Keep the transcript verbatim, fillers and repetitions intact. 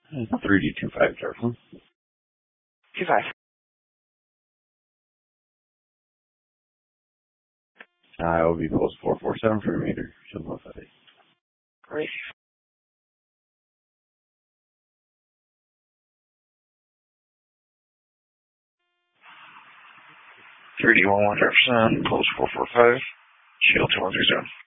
three D two five, Darflin. Two five. I O B post four four seven for remainder. Great. three D one one Jefferson, post four four five, shield two one three seven.